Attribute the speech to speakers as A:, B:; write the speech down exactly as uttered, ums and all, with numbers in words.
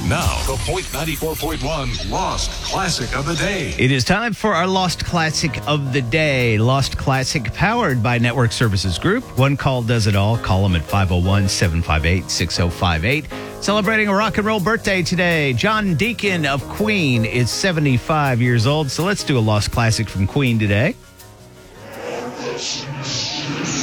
A: Now, the Point ninety-four point one Lost Classic of the Day.
B: It is time for our Lost Classic of the Day. Lost Classic powered by Network Services Group. One call does it all. Call them at five oh one, seven five eight, six oh five eight. Celebrating a rock and roll birthday today, John Deacon of Queen is seventy-five years old. So let's do a Lost Classic from Queen today.